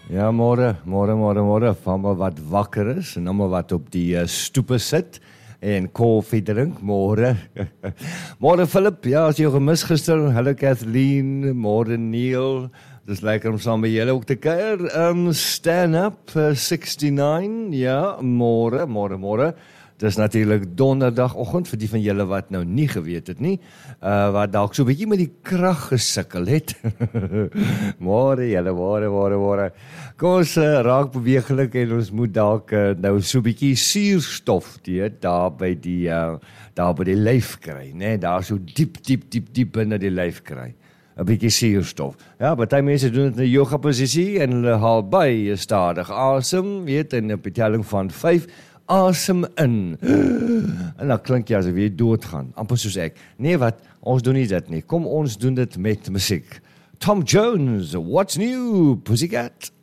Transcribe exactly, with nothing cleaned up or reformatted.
Ja, môre, môre, môre, môre, van my wat wakker is, en allemaal wat op die uh, stoepe sit, en koffie drink, môre. Môre Philip, ja, as jy gemis gister, hallo Kathleen, môre Neil, dis lekker om saam met julle ook te kuier. Um, stand up, uh, sixty-nine, ja, môre, môre, môre. Dis natuurlik donderdagoggend vir die van julle wat nou nie geweet het nie, uh, wat dalk so 'n bietjie met die krag gesukkel het. Môre julle, môre, môre, môre. Kom ons uh, raak beweeglik en ons moet dalk uh, nou so 'n bietjie suurstof die daar by die uh, daar by die lyf kry, né? Daar so diep, diep, diep, diep binne die lyf kry. 'n bietjie suurstof. Ja, baie mense doen dit in 'n yoga posisie en hulle haal baie stadig asem, weet, en op die telling van vyf asem in. En dan klink jy asof jy doodgaan, amper soos ek. Nee, wat? Ons doen nie dit nie. Kom ons doen dit met musiek. Tom Jones, What's New, Pussycat?